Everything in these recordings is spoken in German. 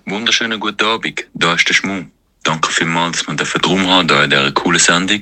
Wunderschönen guten Abend, da ist der Schmu. Danke vielmals, dass wir drum haben hier in dieser coolen Sendung.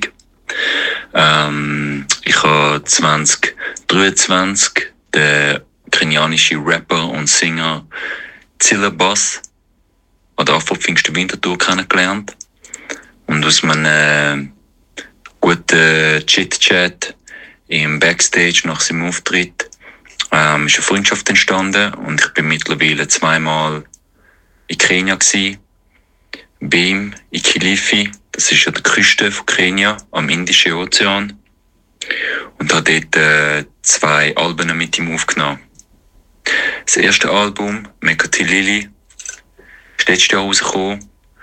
Ich habe 2023 den kenianischen Rapper und Sänger Zilla Bass an der Afro-Pfingsten Winterthur kennengelernt. Und aus einem guten Chit-Chat im Backstage nach seinem Auftritt ist eine Freundschaft entstanden und ich bin mittlerweile 2-mal in Kenia gsi, bei ihm in Kilifi, das ist an der Küste von Kenia, am Indischen Ozean, und habe dort 2 Alben mit ihm aufgenommen. Das erste Album, Mekatilili, ist letztes Jahr rausgekommen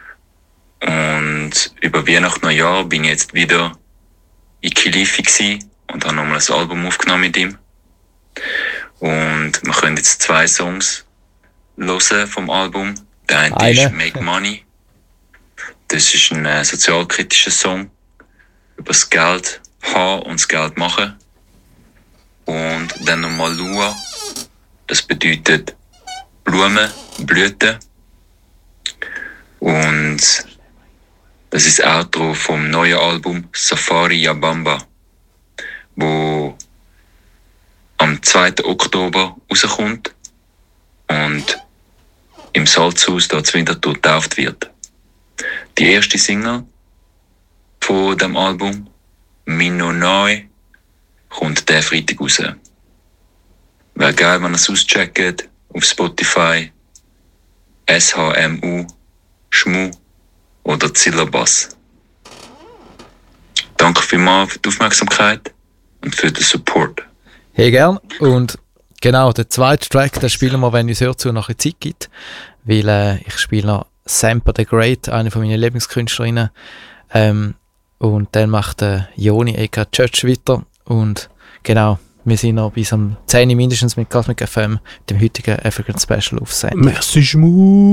und über Weihnachten Neujahr bin ich jetzt wieder in Kilifi gsi und habe nochmal ein Album aufgenommen mit ihm. Und wir können jetzt 2 Songs hören vom Album. Der eine ist Make Money. Das ist ein sozialkritischer Song über das Geld haben und das Geld machen. Und dann nochmal Lua. Das bedeutet Blumen, Blüten. Und das ist das Outro vom neuen Album Safari Ya Bamba, wo am 2. Oktober rauskommt und im Salzhaus dort zu Winterthur getauft wird. Die erste Single von dem Album, Mino Neu, kommt diesen Freitag raus. Wäre geil, wenn ihr es auscheckt auf Spotify, SHMU, Schmu oder Zilla Bass. Danke vielmals für die Aufmerksamkeit und für den Support. Hey, gern. Und genau, der zweite Track, den spielen wir, wenn uns hört, noch eine Zeit gibt. Weil ich spiele noch Sampa the Great, eine von meinen Lieblingskünstlerinnen. Und dann macht Joni aka Church weiter. Und genau, wir sind noch bis am 10 Uhr mindestens mit Cosmic FM, dem heutigen African Special auf Sendung. Merci, Schmu.